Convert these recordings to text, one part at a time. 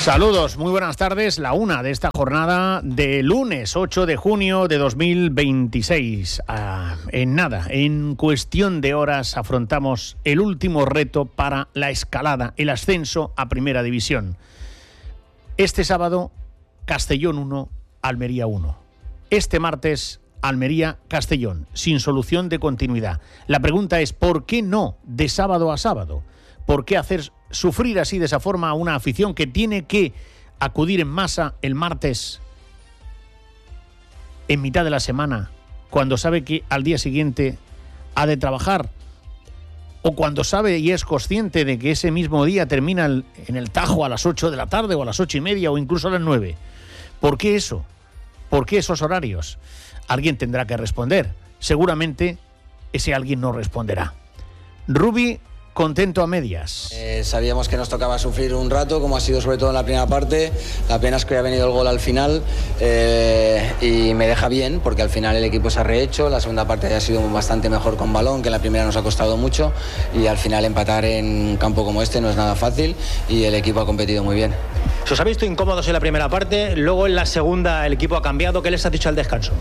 Saludos, muy buenas tardes. La una de esta jornada de lunes 8 de junio de 2026. En nada, en cuestión de horas afrontamos el último reto para la escalada, el ascenso a Primera División. Este sábado, Castellón 1, Almería 1. Este martes, Almería-Castellón, sin solución de continuidad. La pregunta es, ¿por qué no de sábado a sábado? ¿Por qué hacer sufrir así de esa forma a una afición que tiene que acudir en masa el martes en mitad de la semana, cuando sabe que al día siguiente ha de trabajar, o cuando sabe y es consciente de que ese mismo día termina en el Tajo a las 8 de la tarde o a las 8:30 o incluso a las 9? ¿Por qué eso? ¿Por qué esos horarios? Alguien tendrá que responder. Seguramente ese alguien no responderá. Rubi, contento a medias. Sabíamos que nos tocaba sufrir un rato, como ha sido sobre todo en la primera parte. La pena es que ha venido el gol al final y me deja bien, porque al final el equipo se ha rehecho. La segunda parte ha sido bastante mejor con balón, que en la primera nos ha costado mucho, y al final empatar en un campo como este no es nada fácil y el equipo ha competido muy bien. ¿Se os ha visto incómodos en la primera parte? Luego en la segunda el equipo ha cambiado. ¿Qué les has dicho al descanso?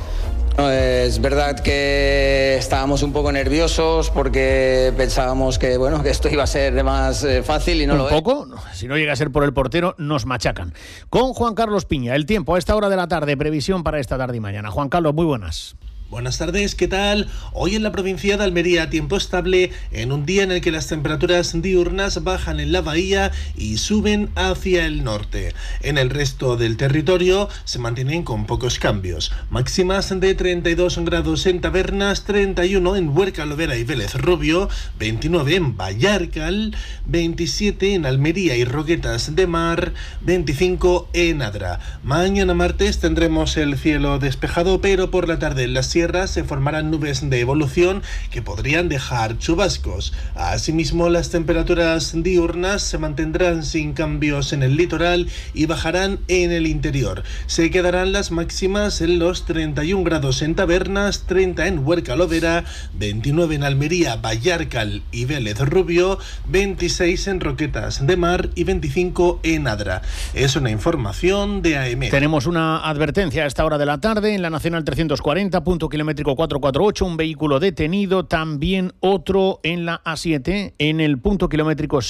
Es verdad que estábamos un poco nerviosos porque pensábamos que esto iba a ser más fácil y no lo es. ¿Un poco? Si no llega a ser por el portero, nos machacan. Con Juan Carlos Piña, el tiempo a esta hora de la tarde, previsión para esta tarde y mañana. Juan Carlos, muy buenas. Buenas tardes, ¿qué tal? Hoy en la provincia de Almería, tiempo estable en un día en el que las temperaturas diurnas bajan en la bahía y suben hacia el norte. En el resto del territorio se mantienen con pocos cambios. Máximas de 32 grados en Tabernas, 31 en Huerca Lovera y Vélez Rubio, 29 en Vallarcal, 27 en Almería y Roquetas de Mar, 25 en Adra. Mañana martes tendremos el cielo despejado, pero por la tarde en las se formarán nubes de evolución que podrían dejar chubascos. Asimismo, las temperaturas diurnas se mantendrán sin cambios en el litoral y bajarán en el interior. Se quedarán las máximas en los 31 grados en Tabernas, 30 en Huerca Lovera, 29 en Almería, Vallarcal y Vélez Rubio, 26 en Roquetas de Mar y 25 en Adra. Es una información de AEMET. Tenemos una advertencia a esta hora de la tarde en la Nacional 340, punto kilométrico 448, un vehículo detenido, también otro en la A7, en el punto kilométrico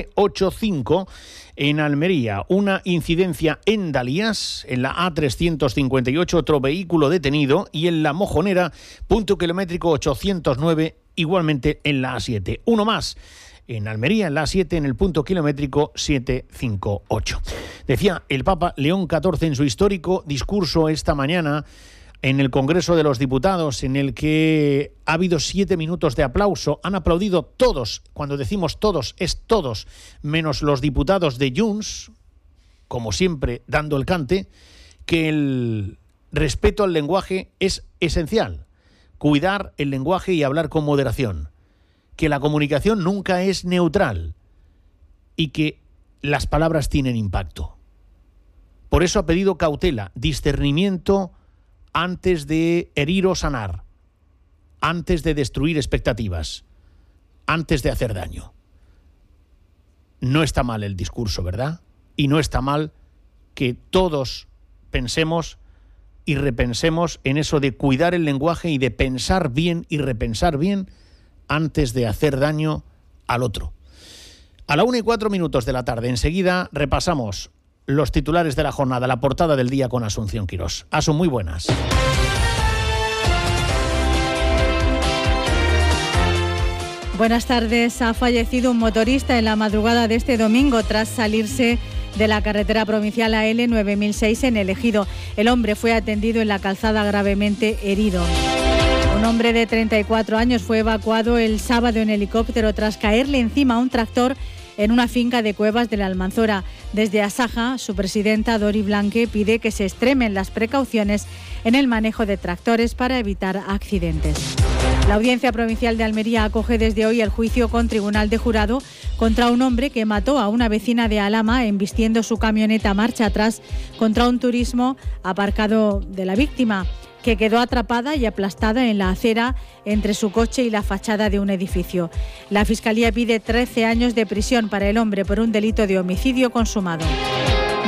785, en Almería. Una incidencia en Dalías, en la A358, otro vehículo detenido, y en la Mojonera, punto kilométrico 809, igualmente en la A7. Uno más en Almería, en la A7, en el punto kilométrico 758. Decía el Papa León XIV en su histórico discurso esta mañana en el Congreso de los Diputados, en el que ha habido 7 minutos de aplauso. Han aplaudido todos. Cuando decimos todos, es todos, menos los diputados de Junts, como siempre dando el cante, que el respeto al lenguaje es esencial. Cuidar el lenguaje y hablar con moderación. Que la comunicación nunca es neutral y que las palabras tienen impacto. Por eso ha pedido cautela, discernimiento antes de herir o sanar, antes de destruir expectativas, antes de hacer daño. No está mal el discurso, ¿verdad? Y no está mal que todos pensemos y repensemos en eso de cuidar el lenguaje y de pensar bien y repensar bien antes de hacer daño al otro. A la 1:04 de la tarde, enseguida repasamos los titulares de la jornada, la portada del día con Asunción Quirós. Asun, muy buenas. Buenas tardes. Ha fallecido un motorista en la madrugada de este domingo tras salirse de la carretera provincial AL 9006 en El Ejido. El hombre fue atendido en la calzada gravemente herido. Un hombre de 34 años fue evacuado el sábado en helicóptero tras caerle encima a un tractor en una finca de Cuevas de la Almanzora. Desde Asaja, su presidenta Dori Blanque pide que se extremen las precauciones en el manejo de tractores para evitar accidentes. La Audiencia Provincial de Almería acoge desde hoy el juicio con tribunal de jurado contra un hombre que mató a una vecina de Alhama embistiendo su camioneta marcha atrás contra un turismo aparcado de la víctima, que quedó atrapada y aplastada en la acera entre su coche y la fachada de un edificio. La Fiscalía pide 13 años de prisión para el hombre por un delito de homicidio consumado.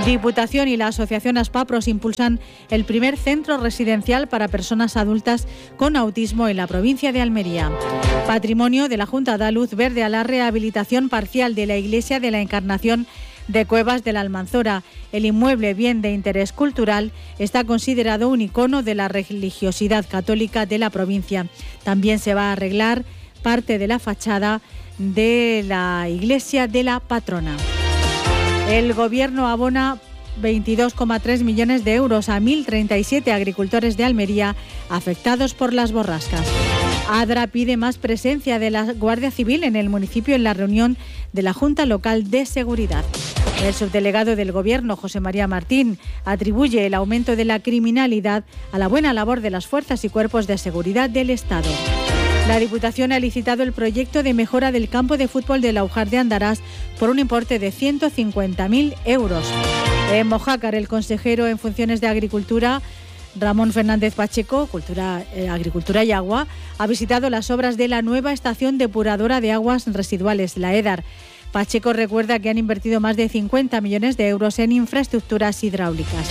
Diputación y la Asociación Aspapros impulsan el primer centro residencial para personas adultas con autismo en la provincia de Almería. Patrimonio de la Junta da luz verde a la rehabilitación parcial de la Iglesia de la Encarnación de Cuevas de la Almanzora. El inmueble, bien de interés cultural, está considerado un icono de la religiosidad católica de la provincia. También se va a arreglar parte de la fachada de la iglesia de la patrona. El Gobierno abona 22,3 millones de euros a 1.037 agricultores de Almería afectados por las borrascas. Adra pide más presencia de la Guardia Civil en el municipio en la reunión de la Junta Local de Seguridad. El subdelegado del Gobierno, José María Martín, atribuye el aumento de la criminalidad a la buena labor de las fuerzas y cuerpos de seguridad del Estado. La Diputación ha licitado el proyecto de mejora del campo de fútbol de Laujar de Andarás por un importe de 150.000 euros. En Mojácar, el consejero en funciones de Agricultura, Ramón Fernández Pacheco, Agricultura y Agua, ha visitado las obras de la nueva estación depuradora de aguas residuales, la EDAR. Pacheco recuerda que han invertido más de 50 millones de euros en infraestructuras hidráulicas.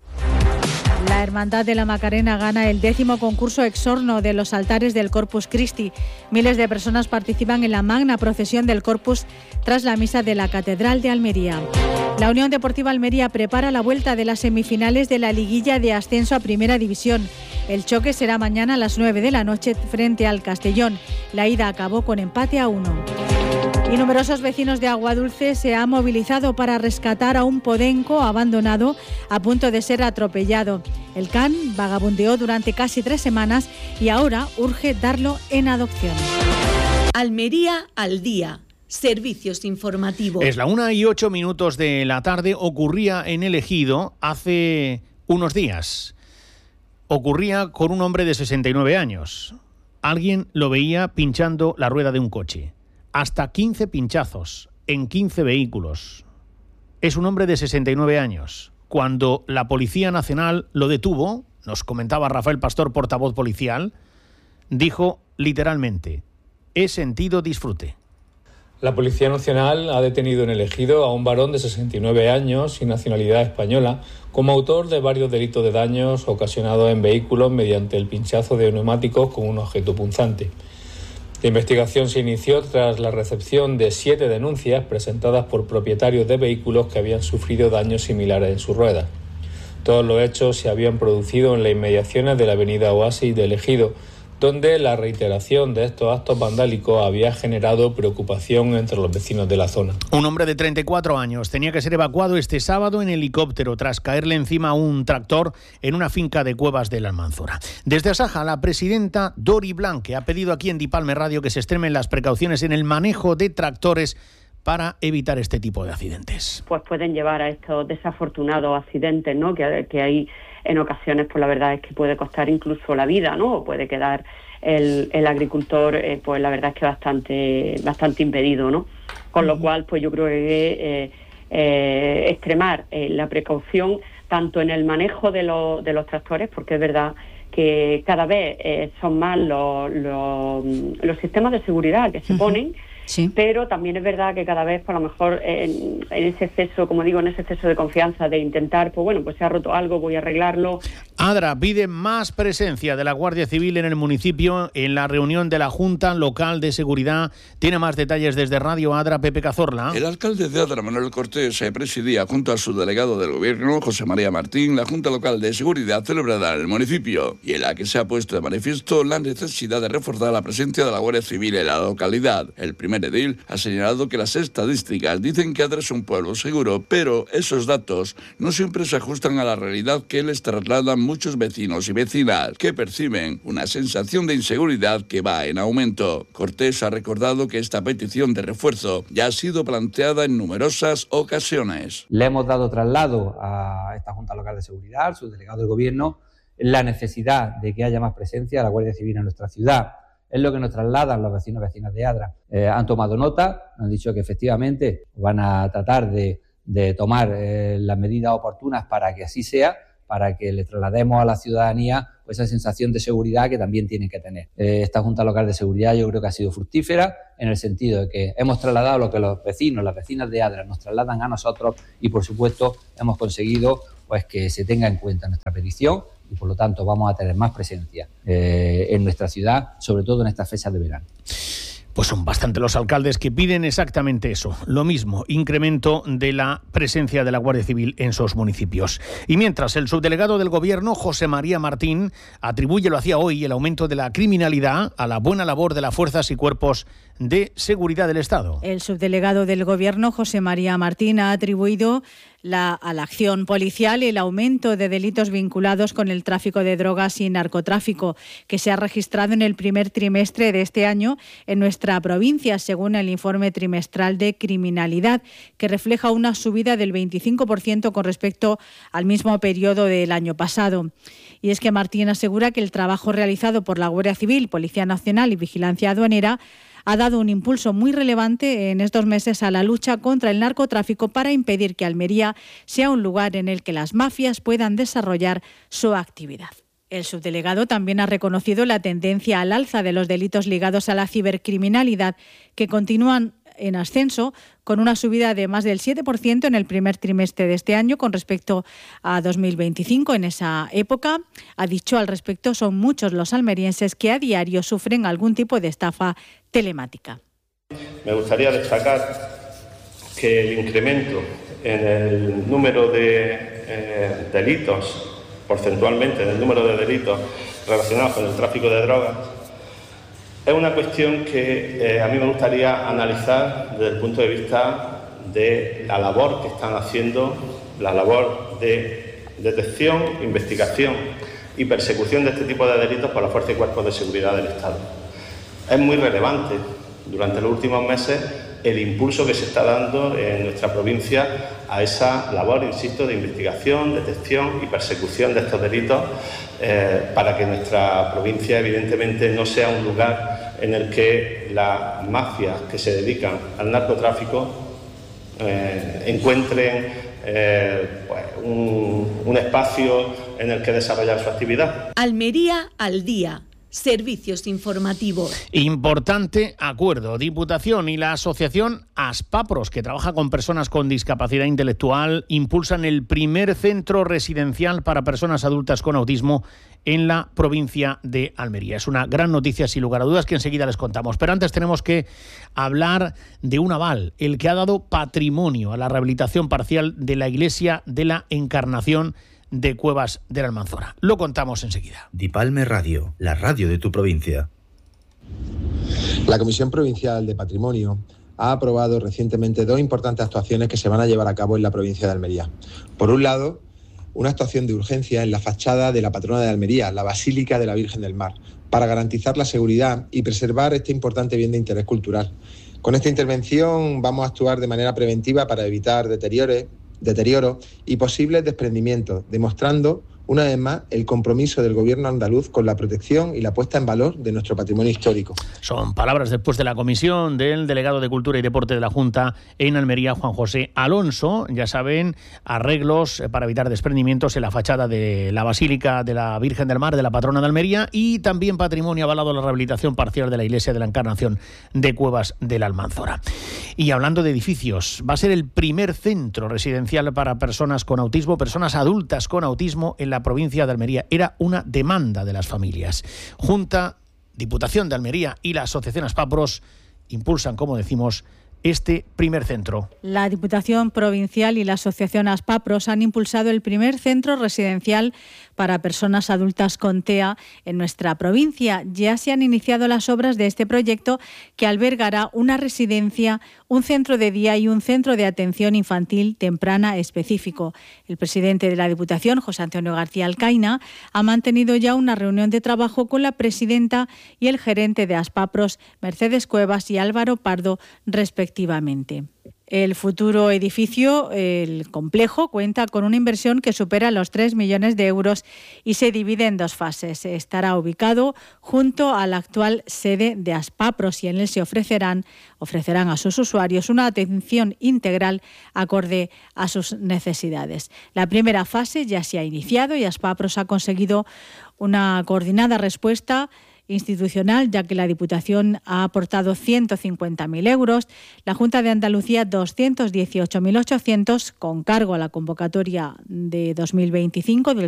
La Hermandad de la Macarena gana el 10º concurso exorno de los altares del Corpus Christi. Miles de personas participan en la magna procesión del Corpus tras la misa de la Catedral de Almería. La Unión Deportiva Almería prepara la vuelta de las semifinales de la liguilla de ascenso a Primera División. El choque será mañana a las 9 de la noche frente al Castellón. La ida acabó con empate a 1. Y numerosos vecinos de Aguadulce se han movilizado para rescatar a un podenco abandonado a punto de ser atropellado. El can vagabundeó durante casi 3 semanas y ahora urge darlo en adopción. Almería al día. Servicios informativos. Es la 1:08 de la tarde. Ocurría en el Ejido hace unos días. Ocurría con un hombre de 69 años. Alguien lo veía pinchando la rueda de un coche. Hasta 15 pinchazos en 15 vehículos. Es un hombre de 69 años. Cuando la Policía Nacional lo detuvo, nos comentaba Rafael Pastor, portavoz policial, dijo literalmente: he sentido disfrute. La Policía Nacional ha detenido en el Ejido a un varón de 69 años sin nacionalidad española como autor de varios delitos de daños ocasionados en vehículos mediante el pinchazo de neumáticos con un objeto punzante. La investigación se inició tras la recepción de 7 denuncias presentadas por propietarios de vehículos que habían sufrido daños similares en sus ruedas. Todos los hechos se habían producido en las inmediaciones de la avenida Oasis del Ejido, donde la reiteración de estos actos vandálicos había generado preocupación entre los vecinos de la zona. Un hombre de 34 años tenía que ser evacuado este sábado en helicóptero tras caerle encima a un tractor en una finca de Cuevas de la Almanzora. Desde Asaja, la presidenta Dori Blanque ha pedido aquí en Dipalme Radio que se extremen las precauciones en el manejo de tractores para evitar este tipo de accidentes. Pues pueden llevar a estos desafortunados accidentes, ¿no? Que hay en ocasiones, pues la verdad es que puede costar incluso la vida, ¿no? O puede quedar el agricultor, pues la verdad es que bastante impedido, ¿no? Con lo cual, pues yo creo que extremar la precaución tanto en el manejo de los tractores, porque es verdad que cada vez son más los sistemas de seguridad que se ponen. Sí. Pero también es verdad que cada vez, por lo mejor, en ese exceso, como digo, en ese exceso de confianza de intentar, pues bueno, pues se ha roto algo, voy a arreglarlo. Adra pide más presencia de la Guardia Civil en el municipio en la reunión de la Junta Local de Seguridad. Tiene más detalles desde Radio Adra, Pepe Cazorla. El alcalde de Adra, Manuel Cortés, presidía junto al subdelegado del Gobierno, José María Martín, la Junta Local de Seguridad celebrada en el municipio, y en la que se ha puesto de manifiesto la necesidad de reforzar la presencia de la Guardia Civil en la localidad. El primer edil ha señalado que las estadísticas dicen que Adra es un pueblo seguro, pero esos datos no siempre se ajustan a la realidad que les trasladan muchos vecinos y vecinas, que perciben una sensación de inseguridad que va en aumento. Cortés ha recordado que esta petición de refuerzo ya ha sido planteada en numerosas ocasiones. Le hemos dado traslado a esta Junta Local de Seguridad, al subdelegado del Gobierno, la necesidad de que haya más presencia de la Guardia Civil en nuestra ciudad. Es lo que nos trasladan los vecinos y vecinas de Adra. Han tomado nota, nos han dicho que efectivamente van a tratar de tomar las medidas oportunas para que así sea, para que le traslademos a la ciudadanía pues esa sensación de seguridad que también tienen que tener. Esta Junta Local de Seguridad yo creo que ha sido fructífera en el sentido de que hemos trasladado lo que los vecinos, las vecinas de Adra nos trasladan a nosotros y, por supuesto, hemos conseguido pues que se tenga en cuenta nuestra petición y, por lo tanto, vamos a tener más presencia en nuestra ciudad, sobre todo en estas fechas de verano. Pues son bastante los alcaldes que piden exactamente eso, lo mismo, incremento de la presencia de la Guardia Civil en sus municipios. Y mientras, el subdelegado del Gobierno, José María Martín, atribuye, lo hacía hoy, el aumento de la criminalidad a la buena labor de las fuerzas y cuerpos de seguridad del Estado. El subdelegado del Gobierno, José María Martín, ha atribuido a la acción policial el aumento de delitos vinculados con el tráfico de drogas y narcotráfico que se ha registrado en el primer trimestre de este año en nuestra provincia, según el informe trimestral de criminalidad, que refleja una subida del 25% con respecto al mismo periodo del año pasado. Y es que Martín asegura que el trabajo realizado por la Guardia Civil, Policía Nacional y Vigilancia Aduanera ha dado un impulso muy relevante en estos meses a la lucha contra el narcotráfico para impedir que Almería sea un lugar en el que las mafias puedan desarrollar su actividad. El subdelegado también ha reconocido la tendencia al alza de los delitos ligados a la cibercriminalidad, que continúan en ascenso, con una subida de más del 7% en el primer trimestre de este año con respecto a 2025. En esa época, ha dicho al respecto, son muchos los almerienses que a diario sufren algún tipo de estafa telemática. Me gustaría destacar que el incremento en el número de delitos, porcentualmente en el número de delitos relacionados con el tráfico de drogas, es una cuestión que a mí me gustaría analizar desde el punto de vista de la labor que están haciendo, la labor de detección, investigación y persecución de este tipo de delitos por la Fuerza y Cuerpos de Seguridad del Estado. Es muy relevante durante los últimos meses el impulso que se está dando en nuestra provincia a esa labor, insisto, de investigación, detección y persecución de estos delitos para que nuestra provincia evidentemente no sea un lugar en el que las mafias que se dedican al narcotráfico encuentren un espacio en el que desarrollar su actividad. Almería al día. Servicios informativos. Importante acuerdo. Diputación y la asociación Aspapros, que trabaja con personas con discapacidad intelectual, impulsan el primer centro residencial para personas adultas con autismo en la provincia de Almería. Es una gran noticia, sin lugar a dudas, que enseguida les contamos. Pero antes tenemos que hablar de un aval, el que ha dado patrimonio a la rehabilitación parcial de la Iglesia de la Encarnación de Cuevas de la Almanzora. Lo contamos enseguida. Dipalme Radio, la radio de tu provincia. La Comisión Provincial de Patrimonio ha aprobado recientemente dos importantes actuaciones que se van a llevar a cabo en la provincia de Almería. Por un lado, una actuación de urgencia en la fachada de la patrona de Almería, la Basílica de la Virgen del Mar, para garantizar la seguridad y preservar este importante bien de interés cultural. Con esta intervención vamos a actuar de manera preventiva para evitar deterioro y posibles desprendimientos, demostrando una vez más el compromiso del Gobierno andaluz con la protección y la puesta en valor de nuestro patrimonio histórico. Son palabras después de la comisión del delegado de Cultura y Deporte de la Junta en Almería, Juan José Alonso. Ya saben, arreglos para evitar desprendimientos en la fachada de la Basílica de la Virgen del Mar, de la patrona de Almería, y también patrimonio avalado la rehabilitación parcial de la Iglesia de la Encarnación de Cuevas de la Almanzora. Y hablando de edificios, va a ser el primer centro residencial para personas con autismo, personas adultas con autismo en la provincia de Almería. Era una demanda de las familias. Junta, Diputación de Almería y la Asociación Aspapros impulsan, como decimos, este primer centro. La Diputación Provincial y la Asociación Aspapros han impulsado el primer centro residencial para personas adultas con TEA en nuestra provincia. Ya se han iniciado las obras de este proyecto, que albergará una residencia, un centro de día y un centro de atención infantil temprana específico. El presidente de la Diputación, José Antonio García Alcaina, ha mantenido ya una reunión de trabajo con la presidenta y el gerente de Aspapros, Mercedes Cuevas y Álvaro Pardo, respectivamente. El futuro edificio, el complejo, cuenta con una inversión que supera los 3 millones de euros y se divide en 2 fases. Estará ubicado junto a la actual sede de Aspapros y en él se ofrecerán a sus usuarios una atención integral acorde a sus necesidades. La primera fase ya se ha iniciado y Aspapros ha conseguido una coordinada respuesta institucional, ya que la Diputación ha aportado 150.000 euros, la Junta de Andalucía 218.800, con cargo a la convocatoria de 2025 del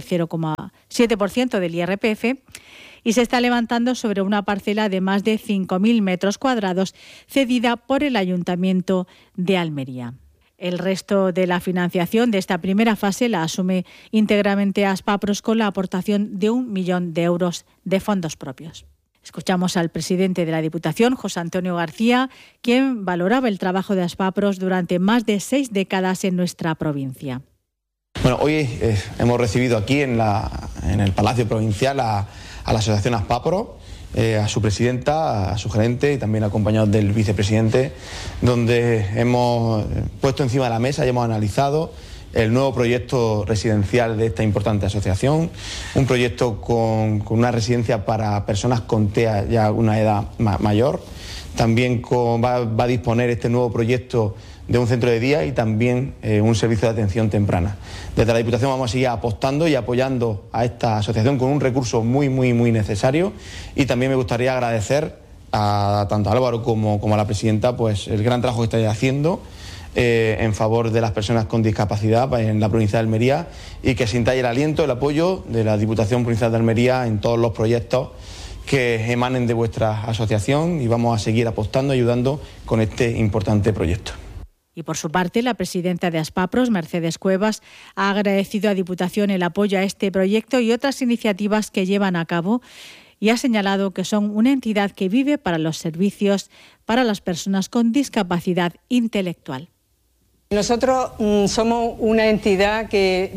0,7% del IRPF, y se está levantando sobre una parcela de más de 5.000 metros cuadrados cedida por el Ayuntamiento de Almería. El resto de la financiación de esta primera fase la asume íntegramente Aspapros con la aportación de 1 millón de euros de fondos propios. Escuchamos al presidente de la Diputación, José Antonio García, quien valoraba el trabajo de Aspapros durante más de 6 décadas en nuestra provincia. Bueno, hoy hemos recibido aquí en el Palacio Provincial a la Asociación Aspapros, a su presidenta, a su gerente y también acompañados del vicepresidente, donde hemos puesto encima de la mesa y hemos analizado el nuevo proyecto residencial de esta importante asociación, un proyecto con una residencia para personas con TEA ya una edad mayor. También va a disponer este nuevo proyecto de un centro de día y también un servicio de atención temprana. Desde la Diputación vamos a seguir apostando y apoyando a esta asociación con un recurso muy necesario, y también me gustaría agradecer tanto a Álvaro como a la presidenta pues el gran trabajo que estáis haciendo en favor de las personas con discapacidad en la provincia de Almería, y que sintáis el aliento, el apoyo de la Diputación Provincial de Almería en todos los proyectos que emanen de vuestra asociación, y vamos a seguir apostando y ayudando con este importante proyecto. Y por su parte, la presidenta de Aspapros, Mercedes Cuevas, ha agradecido a Diputación el apoyo a este proyecto y otras iniciativas que llevan a cabo, y ha señalado que son una entidad que vive para los servicios para las personas con discapacidad intelectual. Nosotros somos una entidad que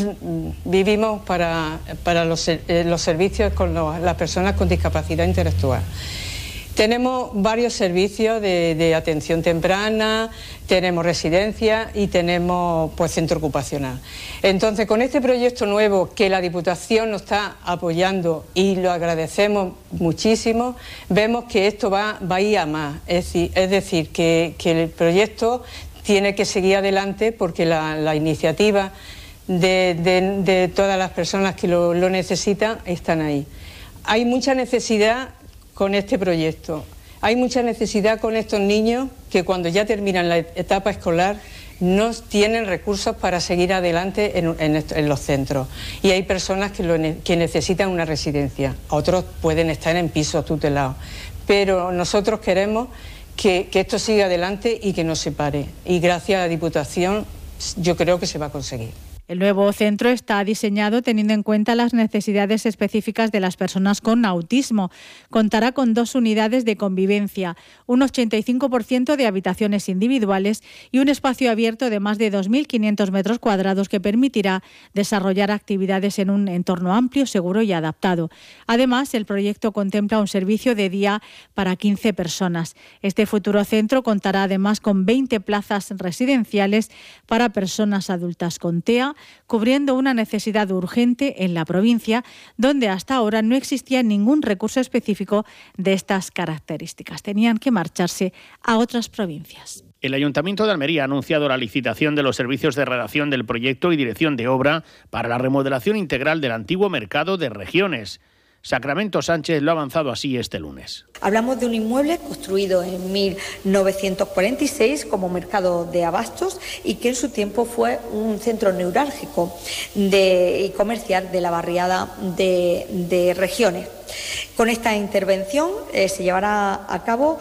vivimos para los servicios con las personas con discapacidad intelectual. Tenemos varios servicios de atención temprana, tenemos residencia y tenemos centro ocupacional. Entonces, con este proyecto nuevo que la Diputación nos está apoyando y lo agradecemos muchísimo, vemos que esto va a ir a más. Es decir, que el proyecto tiene que seguir adelante, porque la iniciativa de todas las personas que lo necesitan están ahí. Hay mucha necesidad con este proyecto. Hay mucha necesidad con estos niños que cuando ya terminan la etapa escolar no tienen recursos para seguir adelante en los centros. Y hay personas que necesitan una residencia. Otros pueden estar en pisos tutelados. Pero nosotros queremos que esto siga adelante y que no se pare. Y gracias a la Diputación yo creo que se va a conseguir. El nuevo centro está diseñado teniendo en cuenta las necesidades específicas de las personas con autismo. Contará con 2 unidades de convivencia, un 85% de habitaciones individuales y un espacio abierto de más de 2.500 metros cuadrados que permitirá desarrollar actividades en un entorno amplio, seguro y adaptado. Además, el proyecto contempla un servicio de día para 15 personas. Este futuro centro contará además con 20 plazas residenciales para personas adultas con TEA, cubriendo una necesidad urgente en la provincia, donde hasta ahora no existía ningún recurso específico de estas características. Tenían que marcharse a otras provincias. El Ayuntamiento de Almería ha anunciado la licitación de los servicios de redacción del proyecto y dirección de obra para la remodelación integral del antiguo mercado de Regiones. Sacramento Sánchez lo ha avanzado así este lunes. Hablamos de un inmueble construido en 1946 como mercado de abastos y que en su tiempo fue un centro neurálgico y comercial de la barriada de Regiones. Con esta intervención se llevará a cabo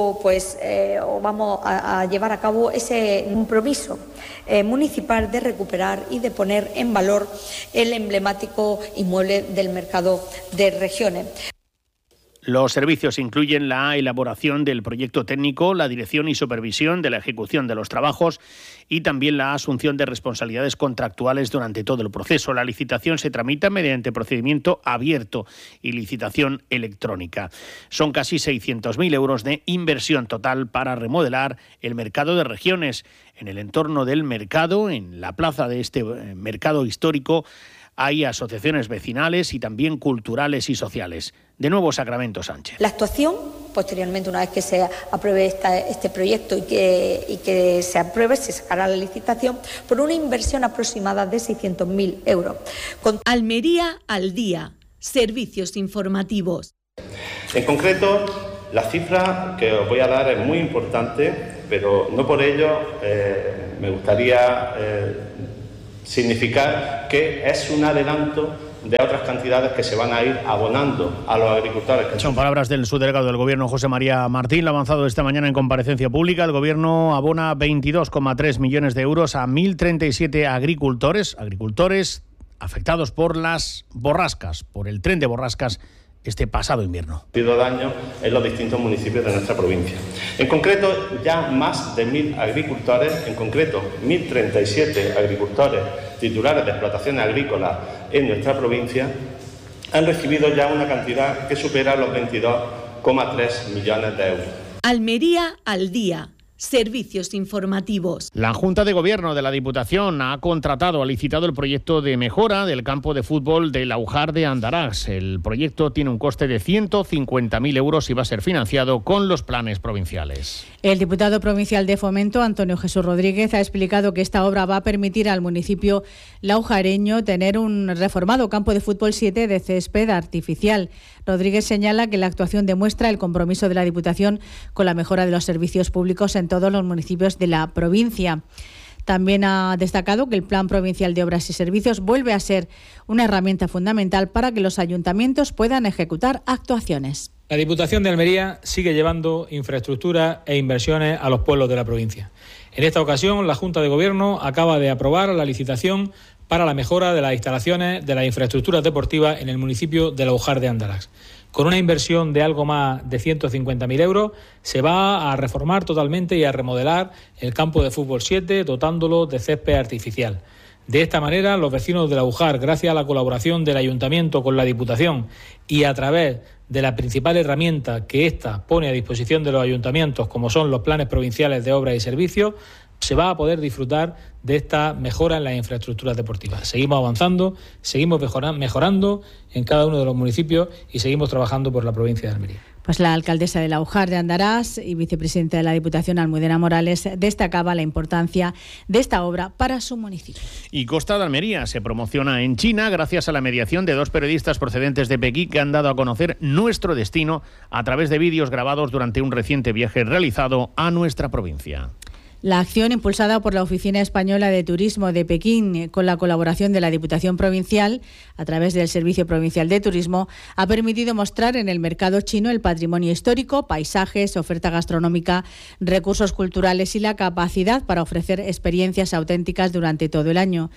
vamos a llevar a cabo ese compromiso municipal de recuperar y de poner en valor el emblemático inmueble del mercado de Regiones. Los servicios incluyen la elaboración del proyecto técnico, la dirección y supervisión de la ejecución de los trabajos y también la asunción de responsabilidades contractuales durante todo el proceso. La licitación se tramita mediante procedimiento abierto y licitación electrónica. Son casi 600.000 euros de inversión total para remodelar el mercado de regiones. En el entorno del mercado, en la plaza de este mercado histórico, hay asociaciones vecinales y también culturales y sociales. De nuevo, Sacramento Sánchez. La actuación, posteriormente, una vez que se apruebe este proyecto y que se apruebe, se sacará la licitación por una inversión aproximada de 600.000 euros. Almería al día. Servicios informativos. En concreto, la cifra que os voy a dar es muy importante, pero no por ello me gustaría significar que es un adelanto de otras cantidades que se van a ir abonando a los agricultores. Son palabras del subdelegado del Gobierno, José María Martín. Lo ha avanzado esta mañana en comparecencia pública. El Gobierno abona 22,3 millones de euros a 1.037 agricultores afectados por las borrascas, por el tren de borrascas este pasado invierno. Ha habido daño en los distintos municipios de nuestra provincia. En concreto, ya más de 1.000 agricultores, en concreto 1.037 agricultores titulares de explotaciones agrícolas en nuestra provincia, han recibido ya una cantidad que supera los 22,3 millones de euros. Almería al día. Servicios informativos. La Junta de Gobierno de la Diputación ha licitado el proyecto de mejora del campo de fútbol del Aujar de Andarax. El proyecto tiene un coste de 150.000 euros y va a ser financiado con los planes provinciales. El diputado provincial de Fomento, Antonio Jesús Rodríguez, ha explicado que esta obra va a permitir al municipio laujareño tener un reformado campo de fútbol 7 de césped artificial. Rodríguez señala que la actuación demuestra el compromiso de la Diputación con la mejora de los servicios públicos en todos los municipios de la provincia. También ha destacado que el Plan Provincial de Obras y Servicios vuelve a ser una herramienta fundamental para que los ayuntamientos puedan ejecutar actuaciones. La Diputación de Almería sigue llevando infraestructura e inversiones a los pueblos de la provincia. En esta ocasión, la Junta de Gobierno acaba de aprobar la licitación para la mejora de las instalaciones de las infraestructuras deportivas en el municipio de Laujar de Andarax. Con una inversión de algo más de 150.000 euros, se va a reformar totalmente y a remodelar el campo de fútbol 7, dotándolo de césped artificial. De esta manera, los vecinos de Laujar, gracias a la colaboración del Ayuntamiento con la Diputación y a través de la principal herramienta que ésta pone a disposición de los ayuntamientos, como son los planes provinciales de obras y servicios, se va a poder disfrutar de esta mejora en las infraestructuras deportivas. Seguimos avanzando, seguimos mejorando en cada uno de los municipios y seguimos trabajando por la provincia de Almería. Pues la alcaldesa de Laujar de Andarax y vicepresidenta de la Diputación, Almudena Morales, destacaba la importancia de esta obra para su municipio. Y Costa de Almería se promociona en China gracias a la mediación de 2 periodistas procedentes de Pekín que han dado a conocer nuestro destino a través de vídeos grabados durante un reciente viaje realizado a nuestra provincia. La acción, impulsada por la Oficina Española de Turismo de Pekín con la colaboración de la Diputación Provincial a través del Servicio Provincial de Turismo, ha permitido mostrar en el mercado chino el patrimonio histórico, paisajes, oferta gastronómica, recursos culturales y la capacidad para ofrecer experiencias auténticas durante todo el año.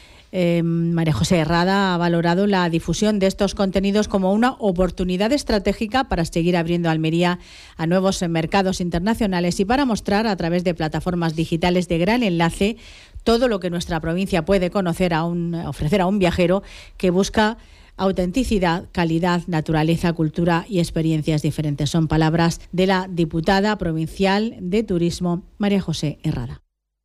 María José Herrada ha valorado la difusión de estos contenidos como una oportunidad estratégica para seguir abriendo Almería a nuevos mercados internacionales y para mostrar a través de plataformas digitales de gran enlace todo lo que nuestra provincia puede ofrecer a un viajero que busca autenticidad, calidad, naturaleza, cultura y experiencias diferentes. Son palabras de la diputada provincial de Turismo, María José Herrada.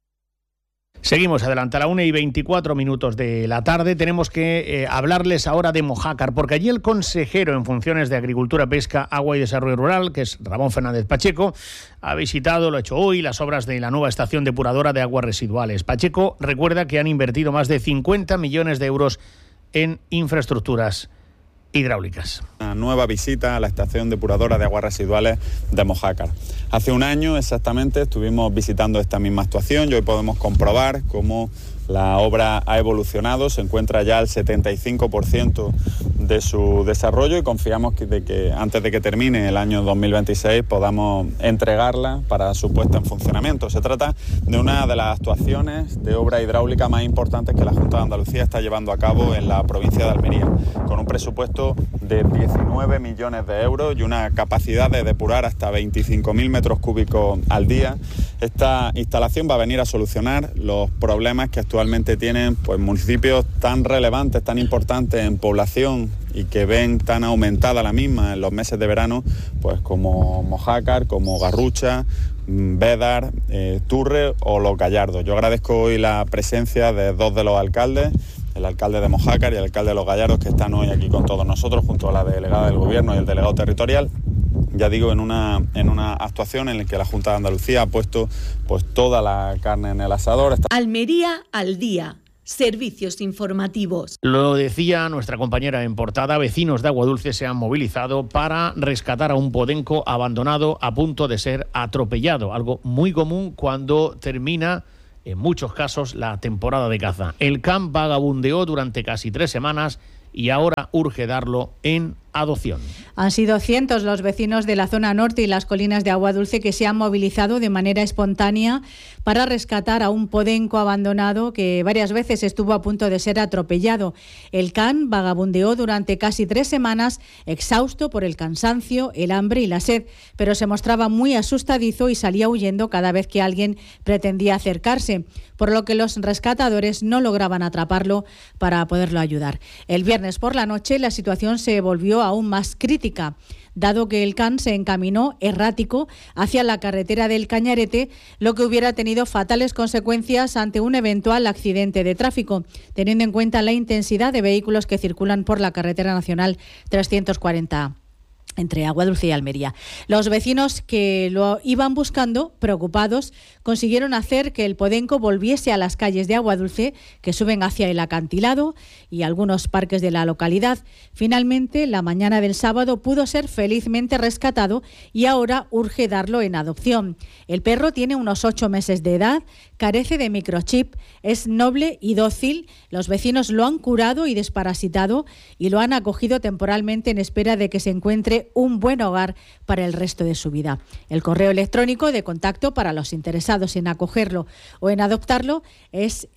Seguimos adelante a la 1:24 de la tarde. Tenemos que hablarles ahora de Mojácar, porque allí el consejero en funciones de Agricultura, Pesca, Agua y Desarrollo Rural, que es Ramón Fernández Pacheco, ha visitado, lo ha hecho hoy, las obras de la nueva estación depuradora de aguas residuales. Pacheco recuerda que han invertido más de 50 millones de euros en infraestructuras hidráulicas. Una nueva visita a la estación depuradora de aguas residuales de Mojácar. Hace un año exactamente estuvimos visitando esta misma actuación y hoy podemos comprobar cómo La obra ha evolucionado, se encuentra ya al 75% de su desarrollo y confiamos de que antes de que termine el año 2026 podamos entregarla para su puesta en funcionamiento. Se trata de una de las actuaciones de obra hidráulica más importantes que la Junta de Andalucía está llevando a cabo en la provincia de Almería, con un presupuesto de 19 millones de euros y una capacidad de depurar hasta 25.000 metros cúbicos al día. Esta instalación va a venir a solucionar los problemas que actualmente tienen pues, municipios tan relevantes, tan importantes en población y que ven tan aumentada la misma en los meses de verano, pues como Mojácar, como Garrucha, Bédar, Turre o Los Gallardos. Yo agradezco hoy la presencia de dos de los alcaldes, el alcalde de Mojácar y el alcalde de Los Gallardos, que están hoy aquí con todos nosotros, junto a la delegada del Gobierno y el delegado territorial. Ya digo, en una actuación en la que la Junta de Andalucía ha puesto pues toda la carne en el asador. Almería al día. Servicios informativos. Lo decía nuestra compañera en portada, vecinos de Aguadulce se han movilizado para rescatar a un podenco abandonado a punto de ser atropellado, algo muy común cuando termina, en muchos casos, la temporada de caza. El can vagabundeó durante casi 3 semanas y ahora urge darlo en adopción. Han sido cientos los vecinos de la zona norte y las colinas de Aguadulce que se han movilizado de manera espontánea para rescatar a un podenco abandonado que varias veces estuvo a punto de ser atropellado. El can vagabundeó durante casi 3 semanas, exhausto por el cansancio, el hambre y la sed, pero se mostraba muy asustadizo y salía huyendo cada vez que alguien pretendía acercarse, por lo que los rescatadores no lograban atraparlo para poderlo ayudar. El viernes por la noche la situación se volvió aún más crítica, dado que el can se encaminó errático hacia la carretera del Cañarete, lo que hubiera tenido fatales consecuencias ante un eventual accidente de tráfico, teniendo en cuenta la intensidad de vehículos que circulan por la carretera nacional 340 entre Aguadulce y Almería. Los vecinos que lo iban buscando, preocupados, consiguieron hacer que el podenco volviese a las calles de Aguadulce, que suben hacia el acantilado y algunos parques de la localidad. Finalmente, la mañana del sábado pudo ser felizmente rescatado y ahora urge darlo en adopción. El perro tiene unos 8 meses de edad, carece de microchip, es noble y dócil. Los vecinos lo han curado y desparasitado y lo han acogido temporalmente en espera de que se encuentre un buen hogar para el resto de su vida. El correo electrónico de contacto para los interesados en acogerlo o en adoptarlo es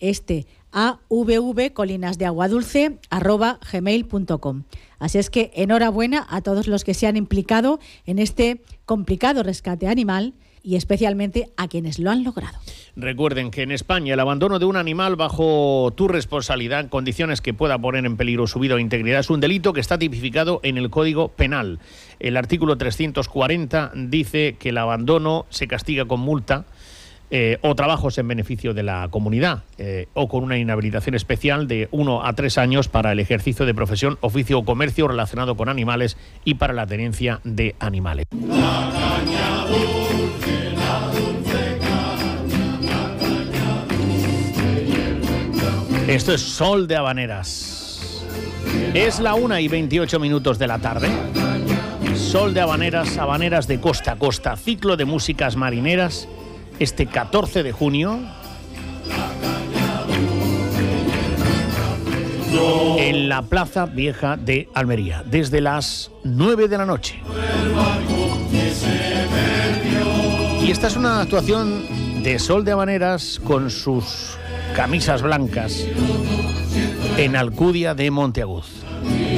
avvcolinasdeaguadulce@gmail.com. Así es que enhorabuena a todos los que se han implicado en este complicado rescate animal y especialmente a quienes lo han logrado. Recuerden que en España el abandono de un animal bajo tu responsabilidad en condiciones que pueda poner en peligro su vida o integridad es un delito que está tipificado en el Código Penal. El artículo 340 dice que el abandono se castiga con multa o trabajos en beneficio de la comunidad o con una inhabilitación especial de 1 a 3 años para el ejercicio de profesión, oficio o comercio relacionado con animales y para la tenencia de animales. Esto es Sol de Habaneras. Es la 1:28 de la tarde. Sol de Habaneras, habaneras de costa a costa, ciclo de músicas marineras, este 14 de junio, en la Plaza Vieja de Almería, desde las 9 de la noche. Y esta es una actuación de Sol de Habaneras con sus camisas blancas en Alcudia de Monteaguz.